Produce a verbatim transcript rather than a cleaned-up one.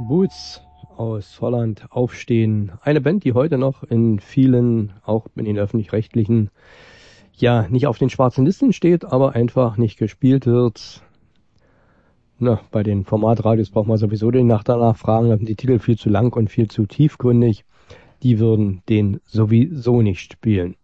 Boots aus Holland aufstehen. Eine Band, die heute noch in vielen, auch in den öffentlich-rechtlichen, ja, nicht auf den schwarzen Listen steht, aber einfach nicht gespielt wird. Na, bei den Formatradios braucht man sowieso den nach danach fragen, da sind die Titel viel zu lang und viel zu tiefgründig. Die würden den sowieso nicht spielen.